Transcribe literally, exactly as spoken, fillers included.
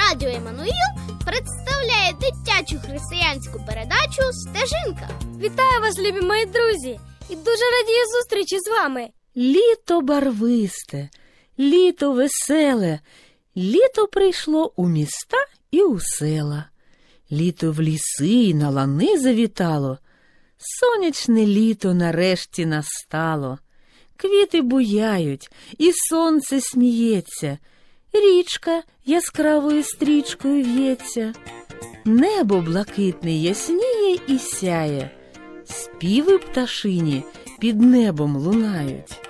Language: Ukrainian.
Радіо Еммануїл представляє дитячу християнську передачу «Стежинка». Вітаю вас, любі мої друзі! І дуже радію зустрічі з вами. Літо барвисте, літо веселе, літо прийшло у міста і у села. Літо в ліси й на лани завітало, сонячне літо нарешті настало. Квіти буяють, і сонце сміється, річка яскравою стрічкою в'ється. Небо блакитне ясніє і сяє, співи пташині під небом лунають.